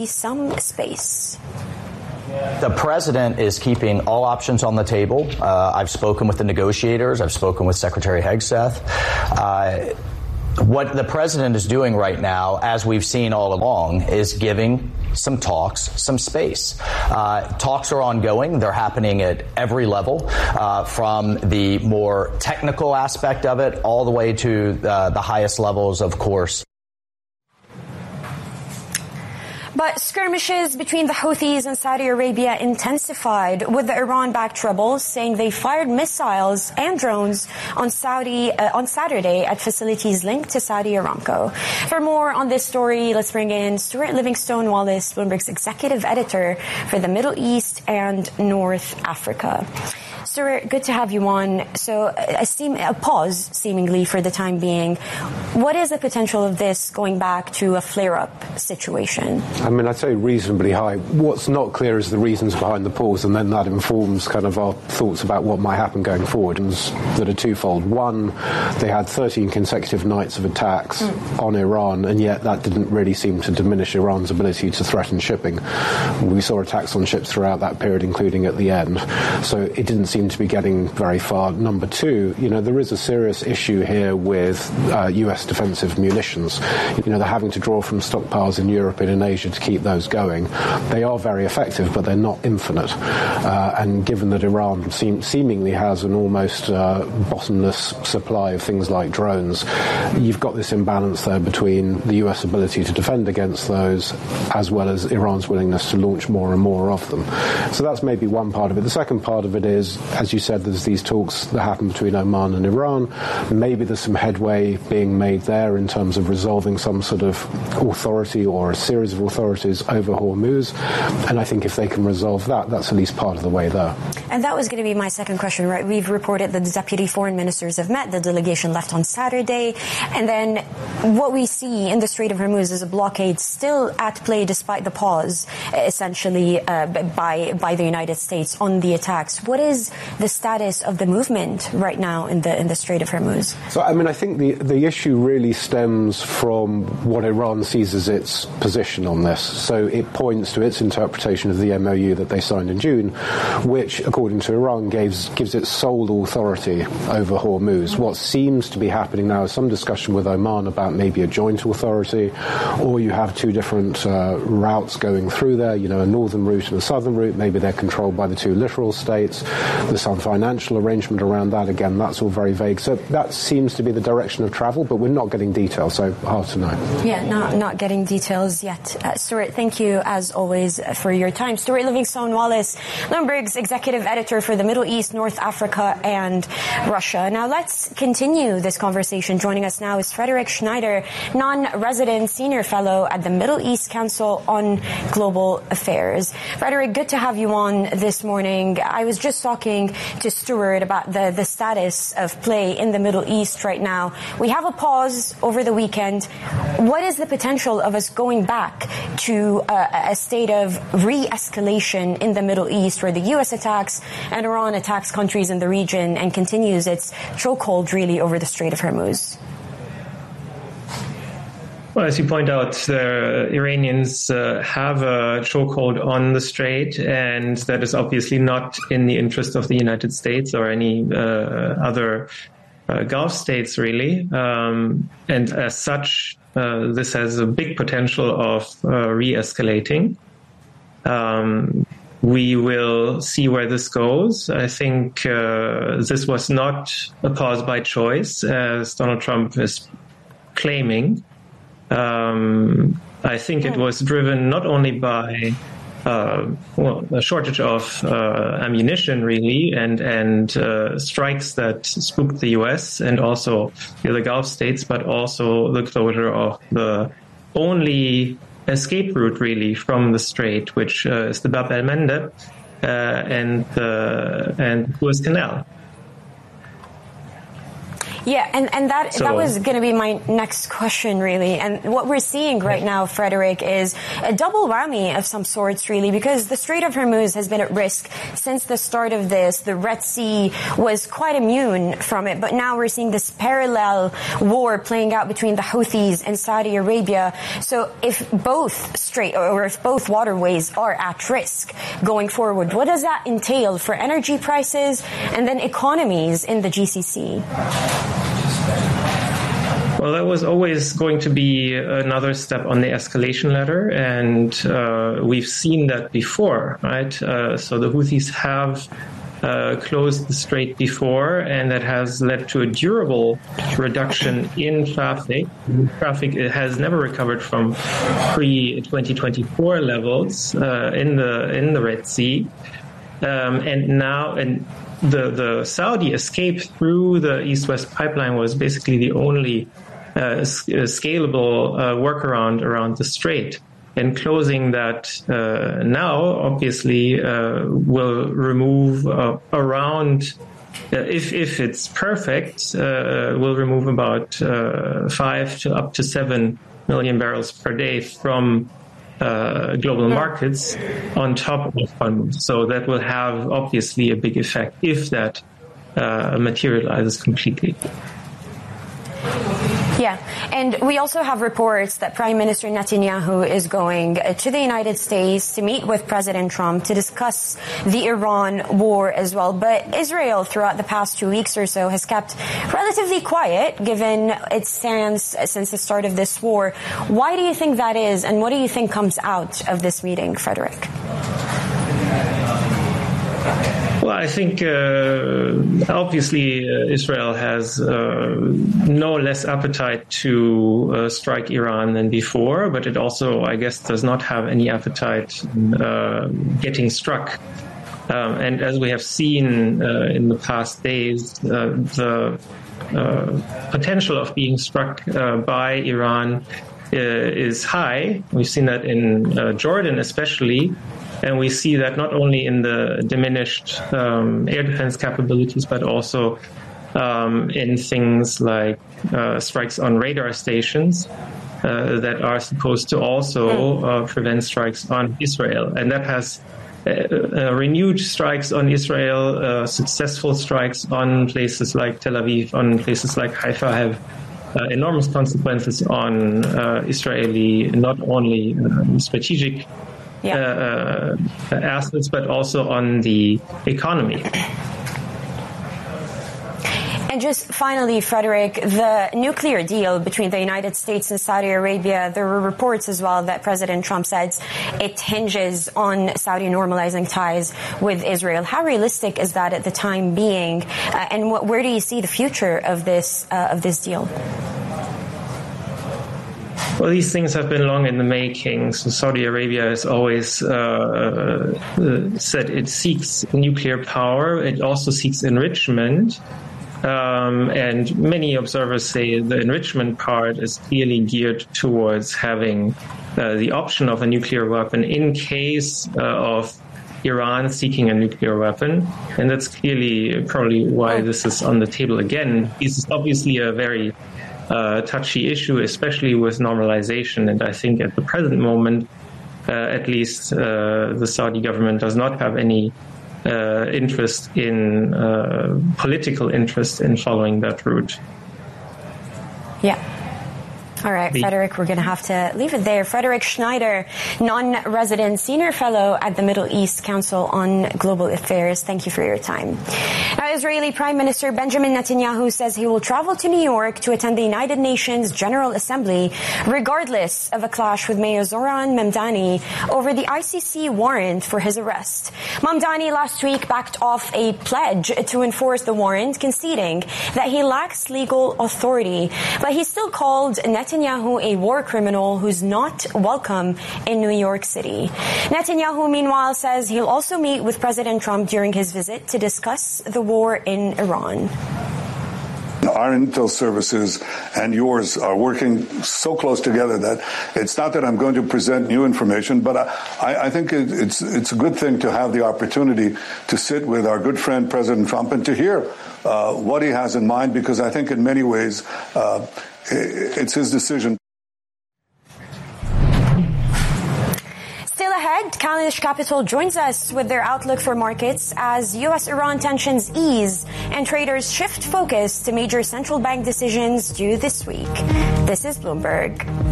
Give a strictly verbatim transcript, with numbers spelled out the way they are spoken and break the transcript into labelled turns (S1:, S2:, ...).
S1: some space.
S2: The president is keeping all options on the table. Uh, I've spoken with the negotiators. I've spoken with Secretary Hegseth. Uh, what the president is doing right now, as we've seen all along, is giving some talks, some space. Uh, talks are ongoing. They're happening at every level, uh, from the more technical aspect of it all the way to uh, the highest levels, of course.
S1: But skirmishes between the Houthis and Saudi Arabia intensified, with the Iran-backed rebels saying they fired missiles and drones on Saudi uh, on Saturday at facilities linked to Saudi Aramco. For more on this story, let's bring in Stuart Livingstone-Wallace, Bloomberg's executive editor for the Middle East and North Africa. Stuart, good to have you on. So a, seem, a pause, seemingly, for the time being. What is the potential of this going back to a flare-up situation?
S3: I mean, I'd say reasonably high. What's not clear is the reasons behind the pause, and then that informs kind of our thoughts about what might happen going forward. That are twofold. One, they had thirteen consecutive nights of attacks mm. on Iran, and yet that didn't really seem to diminish Iran's ability to threaten shipping. We saw attacks on ships throughout that period, including at the end. So it didn't seem to be getting very far. Number two, you know, there is a serious issue here with uh, U S defensive munitions. You know, they're having to draw from stockpiles in Europe and in Asia to keep those going. They are very effective, but they're not infinite. Uh, and given that Iran seem, seemingly has an almost uh, bottomless supply of things like drones, you've got this imbalance there between the U S ability to defend against those as well as Iran's willingness to launch more and more of them. So that's maybe one part of it. The second part of it is, as you said, there's these talks that happen between Oman and Iran. Maybe there's some headway being made there in terms of resolving some sort of authority or a series of authorities over Hormuz. And I think if they can resolve that, that's at least part of the way there.
S1: And that was going to be my second question, right? We've reported that the deputy foreign ministers have met. The delegation left on Saturday. And then what we see in the Strait of Hormuz is a blockade still at play despite the pause, essentially, uh, by, by the United States on the attacks. What is the status of the movement right now in the in the Strait of Hormuz?
S3: So, I mean, I think the, the issue really stems from what Iran sees as its position on this. So it points to its interpretation of the M O U that they signed in June, which, according to Iran, gives, gives it sole authority over Hormuz. What seems to be happening now is some discussion with Oman about maybe a joint authority, or you have two different uh, routes going through there, you know, a northern route and a southern route. Maybe they're controlled by the two littoral states. There's some financial arrangement around that. Again, that's all very vague. So that seems to be the direction of travel, but we're not getting details, so hard to know.
S1: Yeah, not, not getting details yet. Uh, Stuart, thank you, as always, for your time. Stuart Livingstone-Wallace, Bloomberg's executive editor for the Middle East, North Africa, and Russia. Now, let's continue this conversation. Joining us now is Frederick Schneider, non-resident senior fellow at the Middle East Council on Global Affairs. Frederick, good to have you on this morning. I was just talking to Stuart about the, the status of play in the Middle East right now. We have a pause over the weekend. What is the potential of us going back to a, a state of re-escalation in the Middle East, where the U S attacks and Iran attacks countries in the region and continues its chokehold really over the Strait of Hormuz?
S4: Well, as you point out, the Iranians uh, have a chokehold on the strait, and that is obviously not in the interest of the United States or any uh, other uh, Gulf states, really. Um, and as such, uh, this has a big potential of uh, re-escalating. Um, we will see where this goes. I think uh, this was not a pause by choice, as Donald Trump is claiming. Um, I think it was driven not only by uh, well, a shortage of uh, ammunition, really, and and uh, strikes that spooked the U S and also the other Gulf states, but also the closure of the only escape route, really, from the strait, which uh, is the Bab el-Mandeb uh, and the and Suez Canal.
S1: Yeah, and, and that
S4: so,
S1: that was going to be my next question, really. And what we're seeing right now, Frederick, is a double whammy of some sorts, really, because the Strait of Hormuz has been at risk since the start of this. The Red Sea was quite immune from it, but now we're seeing this parallel war playing out between the Houthis and Saudi Arabia. So if both strait or if both waterways are at risk going forward, what does that entail for energy prices and then economies in the G C C?
S4: Well, that was always going to be another step on the escalation ladder, and uh, we've seen that before, right? Uh, so the Houthis have uh, closed the strait before, and that has led to a durable reduction in traffic. Traffic has never recovered from pre twenty twenty-four levels uh, in the in the Red Sea, um, and now and. The, the Saudi escape through the East-West pipeline was basically the only uh, scalable uh, workaround around the strait. And closing that uh, now, obviously, uh, will remove uh, around, uh, if, if it's perfect, uh, will remove about uh, five to up to seven million barrels per day from Uh, global markets on top of Hormuz. So that will have obviously a big effect if that uh, materializes completely.
S1: Yeah, and we also have reports that Prime Minister Netanyahu is going to the United States to meet with President Trump to discuss the Iran war as well. But Israel, throughout the past two weeks or so, has kept relatively quiet, given its stance since the start of this war. Why do you think that is, and what do you think comes out of this meeting, Frederick?
S4: Well, I think uh, obviously uh, Israel has uh, no less appetite to uh, strike Iran than before, but it also, I guess, does not have any appetite in uh, getting struck. Um, and as we have seen uh, in the past days, uh, the uh, potential of being struck uh, by Iran uh, is high. We've seen that in uh, Jordan especially. And we see that not only in the diminished um, air defense capabilities, but also um, in things like uh, strikes on radar stations uh, that are supposed to also uh, prevent strikes on Israel. And that has uh, uh, renewed strikes on Israel, uh, successful strikes on places like Tel Aviv, on places like Haifa have uh, enormous consequences on uh, Israeli, not only uh, strategic Yeah. Uh, uh, assets, but also on the economy.
S1: And just finally, Frederick, the nuclear deal between the United States and Saudi Arabia, there were reports as well that President Trump says it hinges on Saudi normalizing ties with Israel. How realistic is that at the time being? Uh, and what, where do you see the future of this uh, of this deal?
S4: Well, these things have been long in the making. So Saudi Arabia has always uh, uh, said it seeks nuclear power. It also seeks enrichment. Um, and many observers say the enrichment part is clearly geared towards having uh, the option of a nuclear weapon in case uh, of Iran seeking a nuclear weapon. And that's clearly probably why this is on the table again. This is obviously a very Uh, touchy issue, especially with normalization. And I think at the present moment, uh, at least uh, the Saudi government does not have any uh, interest in, uh, political interest in following that route.
S1: Yeah. All right, Frederick, we're going to have to leave it there. Frederick Schneider, non-resident senior fellow at the Middle East Council on Global Affairs. Thank you for your time. Now, Israeli Prime Minister Benjamin Netanyahu says he will travel to New York to attend the United Nations General Assembly, regardless of a clash with Mayor Zoran Mamdani over the I C C warrant for his arrest. Mamdani last week backed off a pledge to enforce the warrant, conceding that he lacks legal authority, but he still called Netanyahu Netanyahu a war criminal who's not welcome in New York City. Netanyahu, meanwhile, says he'll also meet with President Trump during his visit to discuss the war in Iran.
S5: our intel services and yours are working so close together that it's not that I'm going to present new information, but I, I think it, it's it's a good thing to have the opportunity to sit with our good friend President Trump and to hear uh, what he has in mind, because I think in many ways uh, it's his decision.
S1: Still ahead, Kalish Capital joins us with their outlook for markets as U S Iran tensions ease and traders shift focus to major central bank decisions due this week. This is Bloomberg.